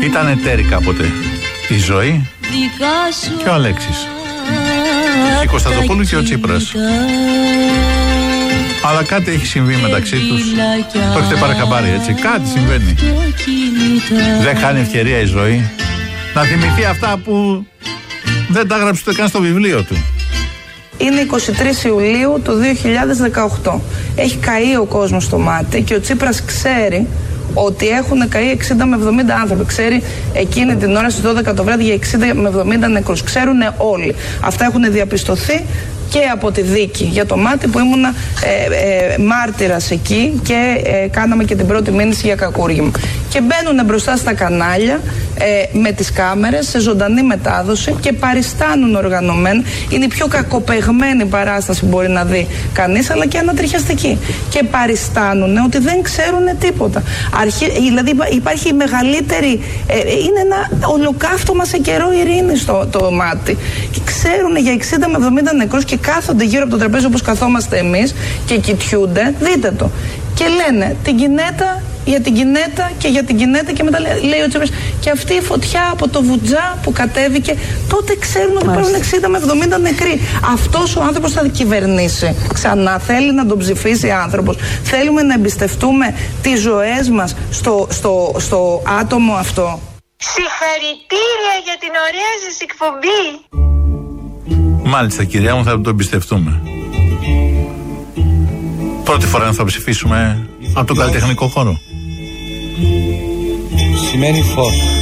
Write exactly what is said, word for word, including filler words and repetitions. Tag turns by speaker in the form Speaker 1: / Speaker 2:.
Speaker 1: Ήταν εταίροι κάποτε η Ζωή και ο Αλέξης. Η Κωνσταντοπούλου και ο Τσίπρας. Αλλά κάτι έχει συμβεί μεταξύ τους. Το έχετε πάρει χαμπάρι, έτσι. Κάτι συμβαίνει. Δεν χάνει ευκαιρία η Ζωή να θυμηθεί αυτά που δεν τα έγραψε ούτε καν στο βιβλίο του.
Speaker 2: Είναι εικοστή τρίτη Ιουλίου του δύο χιλιάδες δεκαοκτώ. Έχει καεί ο κόσμος στο μάτι και ο Τσίπρας ξέρει ότι έχουν καεί εξήντα με εβδομήντα άνθρωποι. Ξέρει εκείνη την ώρα στις δώδεκα το βράδυ για εξήντα με εβδομήντα νεκρούς. Ξέρουν όλοι. Αυτά έχουν διαπιστωθεί και από τη δίκη για το μάτι που ήμουνα ε, ε, μάρτυρας εκεί και ε, κάναμε και την πρώτη μήνυση για κακούργημα. Και μπαίνουν μπροστά στα κανάλια ε, με τις κάμερες σε ζωντανή μετάδοση και παριστάνουν οργανωμένα. Είναι η πιο κακοπεγμένη παράσταση που μπορεί να δει κανείς, αλλά και ανατριχιαστική. Και παριστάνουν ότι δεν ξέρουν τίποτα. Αρχι, δηλαδή υπάρχει η μεγαλύτερη, ε, είναι ένα ολοκαύτωμα σε καιρό ειρήνη στο το μάτι. Και ξέρουν για εξήντα με εβδομήντα νεκρούς και κάθονται γύρω από το τραπέζι όπως καθόμαστε εμείς και κοιτιούνται, δείτε το. Και λένε την Κινέτα, για την Κινέτα και για την Κινέτα και μετά λέει ο Τσίπρας και αυτή η φωτιά από το Βουτζά που κατέβηκε, τότε ξέρουν ότι υπάρχουν εξήντα με εβδομήντα νεκροί. Αυτός ο άνθρωπος θα κυβερνήσει ξανά, θέλει να τον ψηφίσει άνθρωπος. Θέλουμε να εμπιστευτούμε τις ζωές μας στο, στο, στο άτομο αυτό.
Speaker 3: Συγχαρητήρια για την ωραία σας εκπομπή.
Speaker 1: Μάλιστα, κυρία μου, θα το εμπιστευτούμε. Πρώτη φορά θα ψηφίσουμε από τον καλλιτεχνικό χώρο.
Speaker 4: Σημαίνει φως.